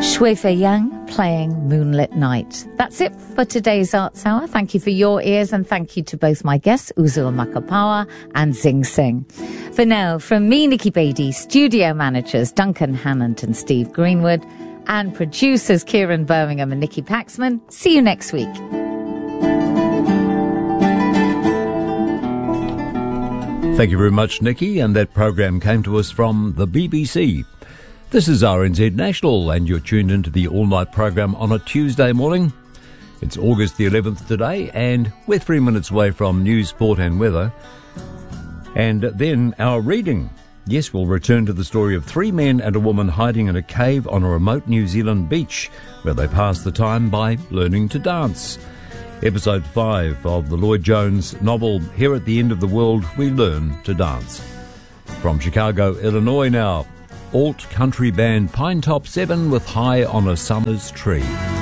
Shui Fei Yang playing Moonlit Night. That's it for today's Arts Hour. Thank you for your ears and thank you to both my guests, Uzua Makapawa and Zing Sing. For now, from me, Nikki Beattie, studio managers Duncan Hannant and Steve Greenwood, and producers Kieran Birmingham and Nikki Paxman, see you next week. Thank you very much, Nikki, and that program came to us from the BBC. This is RNZ National, and you're tuned into the all-night program on a Tuesday morning. It's August the 11th today, and we're 3 minutes away from news, sport and weather. And then our reading. Yes, we'll return to the story of 3 men and a woman hiding in a cave on a remote New Zealand beach, where they pass the time by learning to dance. Episode 5 of the Lloyd Jones novel, Here at the End of the World, We Learn to Dance. From Chicago, Illinois now, alt country band Pine Top 7 with High on a Summer's Tree.